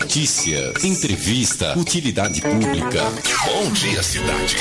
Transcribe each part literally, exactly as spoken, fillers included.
Notícia, entrevista, utilidade pública. Bom dia, cidade.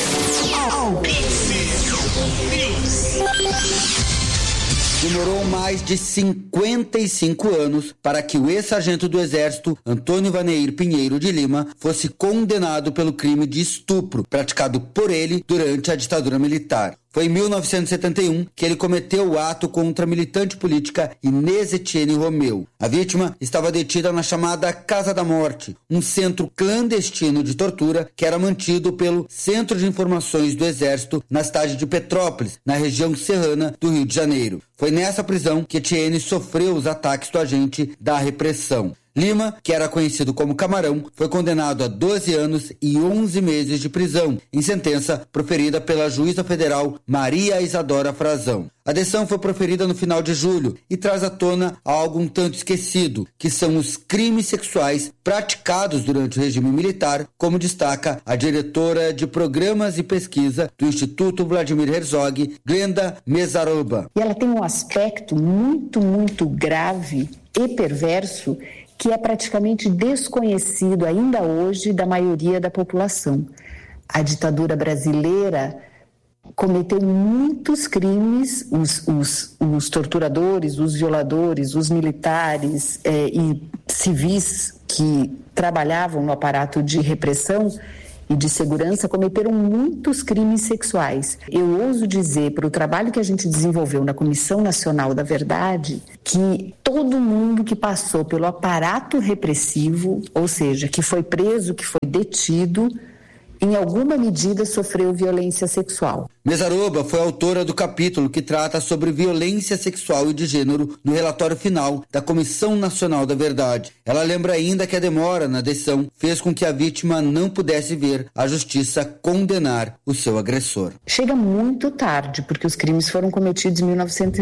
Demorou mais de cinquenta e cinco anos para que o ex-sargento do Exército, Antônio Vaneir Pinheiro de Lima, fosse condenado pelo crime de estupro praticado por ele durante a ditadura militar. Foi em mil novecentos e setenta e um que ele cometeu o ato contra a militante política Inês Etienne Romeu. A vítima estava detida na chamada Casa da Morte, um centro clandestino de tortura que era mantido pelo Centro de Informações do Exército na cidade de Petrópolis, na região serrana do Rio de Janeiro. Foi nessa prisão que Etienne sofreu os ataques do agente da repressão. Lima, que era conhecido como Camarão, foi condenado a doze anos e onze meses de prisão, em sentença proferida pela juíza federal Maria Isadora Frazão. A decisão foi proferida no final de julho e traz à tona algo um tanto esquecido, que são os crimes sexuais praticados durante o regime militar, como destaca a diretora de Programas e Pesquisa do Instituto Vladimir Herzog, Glenda Mezaroba. E ela tem um aspecto muito, muito grave e perverso que é praticamente desconhecido ainda hoje da maioria da população. A ditadura brasileira cometeu muitos crimes, os, os, os torturadores, os violadores, os militares eh, e civis que trabalhavam no aparato de repressão e de segurança cometeram muitos crimes sexuais. Eu ouso dizer, para o trabalho que a gente desenvolveu na Comissão Nacional da Verdade, que todo mundo que passou pelo aparato repressivo, ou seja, que foi preso, que foi detido, em alguma medida sofreu violência sexual. Mezaroba foi autora do capítulo que trata sobre violência sexual e de gênero no relatório final da Comissão Nacional da Verdade. Ela lembra ainda que a demora na decisão fez com que a vítima não pudesse ver a justiça condenar o seu agressor. Chega muito tarde, porque os crimes foram cometidos em mil novecentos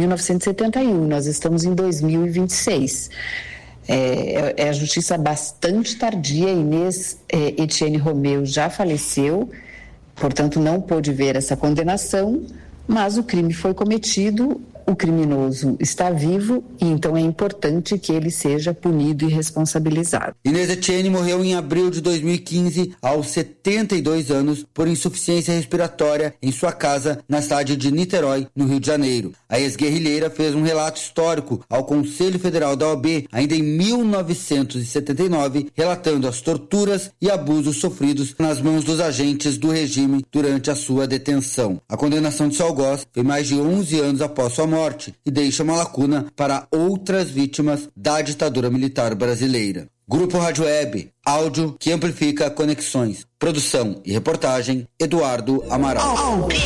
e setenta e um, nós estamos em dois mil e vinte e seis. É, é a justiça bastante tardia. Inês é, Etienne Romeu já faleceu, portanto não pôde ver essa condenação, mas o crime foi cometido, o criminoso está vivo e então é importante que ele seja punido e responsabilizado. Inês Etienne morreu em abril de dois mil e quinze, aos setenta e dois anos, por insuficiência respiratória em sua casa na cidade de Niterói, no Rio de Janeiro. A ex-guerrilheira fez um relato histórico ao Conselho Federal da O A B, ainda em mil novecentos e setenta e nove, relatando as torturas e abusos sofridos nas mãos dos agentes do regime durante a sua detenção. A condenação de seu algoz foi mais de onze anos após sua morte e deixa uma lacuna para outras vítimas da ditadura militar brasileira. Grupo Rádio Web, áudio que amplifica conexões. Produção e reportagem, Eduardo Amaral.